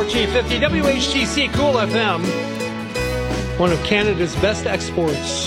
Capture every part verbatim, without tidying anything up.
fourteen fifty W H T C Cool F M, one of Canada's best exports.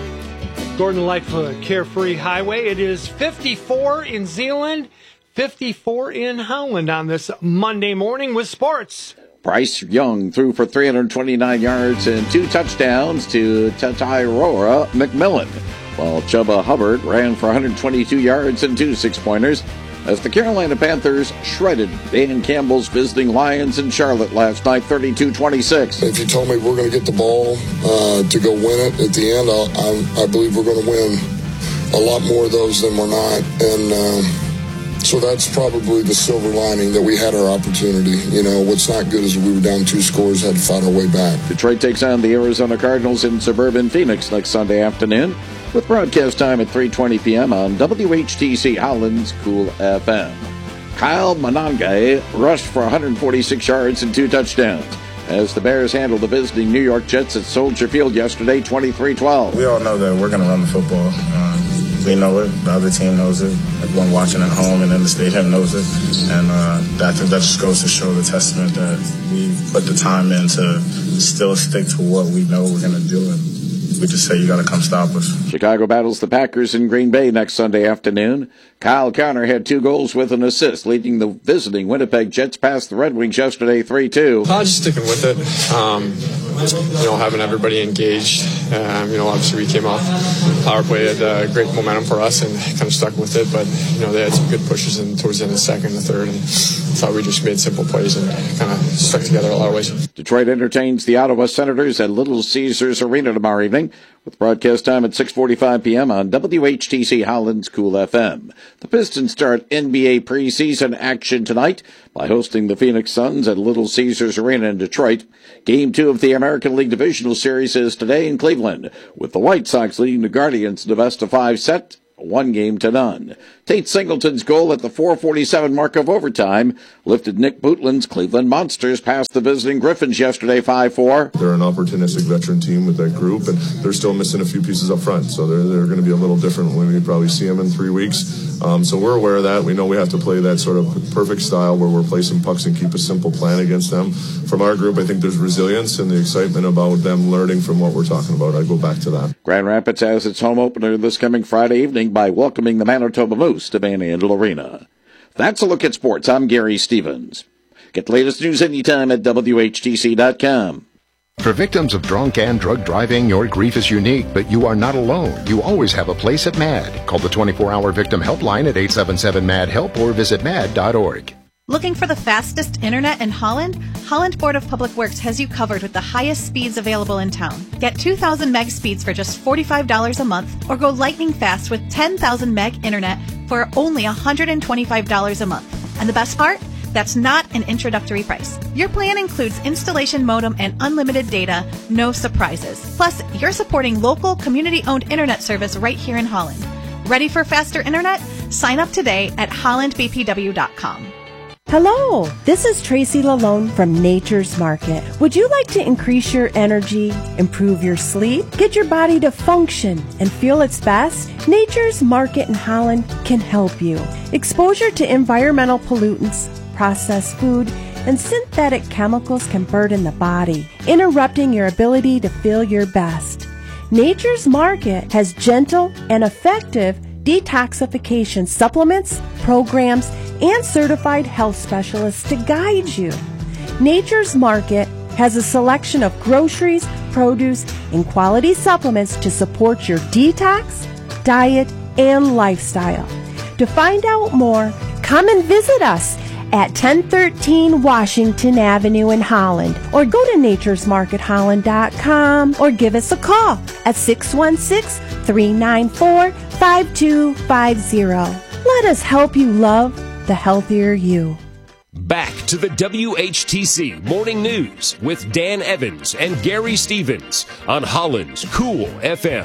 Gordon Lightfoot, Carefree Highway. It is fifty-four in Zeeland, fifty-four in Holland on this Monday morning with sports. Bryce Young threw for three hundred twenty-nine yards and two touchdowns to Tatyrora McMillan, while Chuba Hubbard ran for one hundred twenty-two yards and two six-pointers as the Carolina Panthers shredded Dan Campbell's visiting Lions in Charlotte last night, thirty-two twenty-six. If you told me we're going to get the ball uh, to go win it at the end, I, I, I believe we're going to win a lot more of those than we're not. And um, so that's probably the silver lining, that we had our opportunity. You know, what's not good is we were down two scores, had to fight our way back. Detroit takes on the Arizona Cardinals in suburban Phoenix next Sunday afternoon, with broadcast time at three twenty p.m. on W H T C Holland's Cool F M. Kyle Monangai rushed for one hundred forty-six yards and two touchdowns as the Bears handled the visiting New York Jets at Soldier Field yesterday, twenty-three twelve. We all know that we're going to run the football. Uh, we know it. The other team knows it. Everyone watching at home and in the stadium knows it. And uh, that, that just goes to show the testament that we put the time in to still stick to what we know we're going to do. And we just say, you got to come stop us. Chicago battles the Packers in Green Bay next Sunday afternoon. Kyle Connor had two goals with an assist, leading the visiting Winnipeg Jets past the Red Wings yesterday three two. Uh, just sticking with it. Um, you know, having everybody engaged. Um, you know, obviously we came off power play, had uh, great momentum for us and kind of stuck with it. But, you know, they had some good pushes in towards the end of the second and the third. And I thought we just made simple plays and kind of stuck together a lot of ways. Detroit entertains the Ottawa Senators at Little Caesars Arena tomorrow evening, with broadcast time at six forty-five p.m. on W H T C Holland's Cool F M. The Pistons start N B A preseason action tonight by hosting the Phoenix Suns at Little Caesars Arena in Detroit. Game two of the American League Divisional Series is today in Cleveland, with the White Sox leading the Guardians in a best of five set, one game to none. Tate Singleton's goal at the four forty-seven mark of overtime lifted Nick Bootland's Cleveland Monsters past the visiting Griffins yesterday five four. They're an opportunistic veteran team with that group, and they're still missing a few pieces up front, so they're, they're going to be a little different when we probably see them in three weeks. Um, so we're aware of that. We know we have to play that sort of perfect style where we're placing pucks and keep a simple plan against them. From our group, I think there's resilience and the excitement about them learning from what we're talking about. I go back to that. Grand Rapids has its home opener this coming Friday evening by welcoming the Manitoba Moose to Van Andel Arena. That's a look at sports. I'm Gary Stevens. Get the latest news anytime at W H T C dot com. For victims of drunk and drug driving, your grief is unique, but you are not alone. You always have a place at MAD. Call the twenty-four hour victim helpline at eight seven seven MAD HELP or visit mad dot org. Looking for the fastest internet in Holland? Holland Board of Public Works has you covered with the highest speeds available in town. Get two thousand meg speeds for just forty-five dollars a month, or go lightning fast with ten thousand meg internet for only one hundred twenty-five dollars a month. And the best part? That's not an introductory price. Your plan includes installation modem and unlimited data, no surprises. Plus, you're supporting local, community-owned internet service right here in Holland. Ready for faster internet? Sign up today at holland b p w dot com. Hello, this is Tracy Lalone from Nature's Market. Would you like to increase your energy, improve your sleep, get your body to function and feel its best? Nature's Market in Holland can help you. Exposure to environmental pollutants, processed food, and synthetic chemicals can burden the body, interrupting your ability to feel your best. Nature's Market has gentle and effective detoxification supplements, programs, and certified health specialists to guide you. Nature's Market has a selection of groceries, produce, and quality supplements to support your detox, diet, and lifestyle. To find out more, come and visit us at ten thirteen Washington Avenue in Holland, or go to natures market holland dot com, or give us a call at six one six, three nine four, five two five zero. Let us help you love the healthier you. Back to the W H T C Morning News with Dan Evans and Gary Stevens on Holland's Cool F M.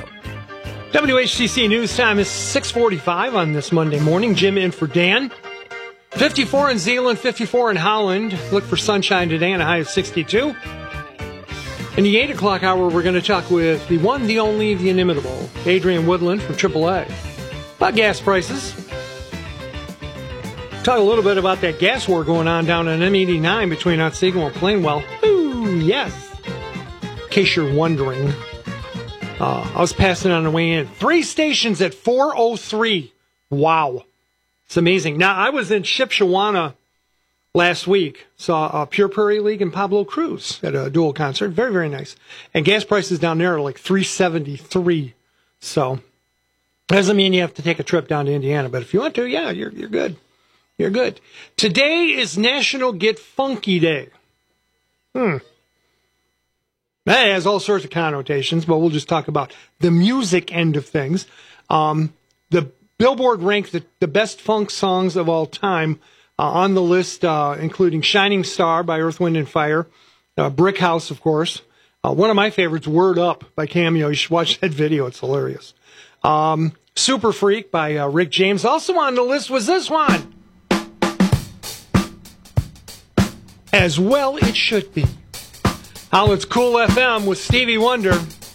W H T C News Time is six forty-five on this Monday morning. Jim in for Dan. fifty-four in Zeeland, fifty-four in Holland. Look for sunshine today and a high of sixty-two. In the eight o'clock hour, we're going to talk with the one, the only, the inimitable Adrian Woodland from triple A about gas prices. Talk a little bit about that gas war going on down in M eighty-nine between Otsego and Plainwell. Ooh, yes. In case you're wondering, uh, I was passing on the way in. Three stations at four oh three. Wow. It's amazing. Now, I was in Shipshewana last week. Saw uh, Pure Prairie League and Pablo Cruz at a dual concert. Very, very nice. And gas prices down there are like three seventy-three. So, doesn't mean you have to take a trip down to Indiana. But if you want to, yeah, you're you're good. You're good. Today is National Get Funky Day. Hmm. That has all sorts of connotations, but we'll just talk about the music end of things. Um, the Billboard ranked the, the best funk songs of all time uh, on the list, uh, including Shining Star by Earth, Wind and Fire, uh, Brick House, of course. Uh, one of my favorites, Word Up by Cameo. You should watch that video. It's hilarious. Um, Super Freak by uh, Rick James. Also on the list was this one. As well it should be. Holland's Cool F M with Stevie Wonder.